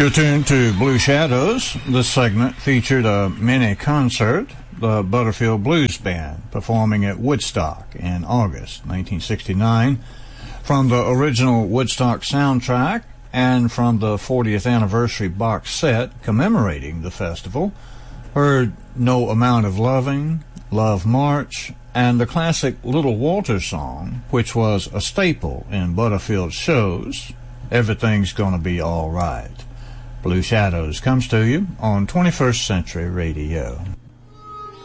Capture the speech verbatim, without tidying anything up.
You're tuned to Blue Shadows. This segment featured a mini concert, the Butterfield Blues Band, performing at Woodstock in August nineteen sixty-nine. From the original Woodstock soundtrack and from the fortieth anniversary box set commemorating the festival, heard No Amount of Loving, Love March, and the classic Little Walter song, which was a staple in Butterfield's shows, Everything's Gonna Be All Right. Blue Shadows comes to you on twenty-first Century Radio.